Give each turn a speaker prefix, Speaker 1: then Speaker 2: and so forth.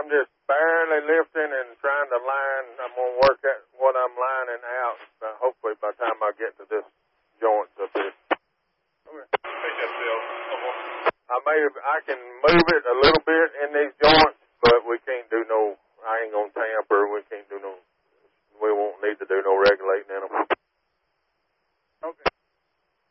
Speaker 1: I'm just barely lifting and trying to line. I'm going to work at what I'm lining out. Hopefully by the time I get to this joint up here. Okay. I can move it a little bit in these joints, but we can't do no, I ain't going to tamper. We won't need to do no regular